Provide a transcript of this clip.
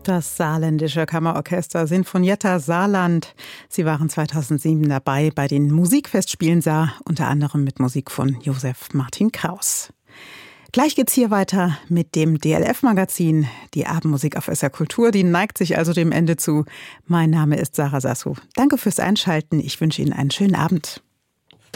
Das saarländische Kammerorchester Sinfonietta Saarland. Sie waren 2007 dabei bei den Musikfestspielen Saar, unter anderem mit Musik von Josef Martin Kraus. Gleich geht's hier weiter mit dem DLF-Magazin. Die Abendmusik auf SR Kultur, die neigt sich also dem Ende zu. Mein Name ist Sarah Sassou. Danke fürs Einschalten. Ich wünsche Ihnen einen schönen Abend.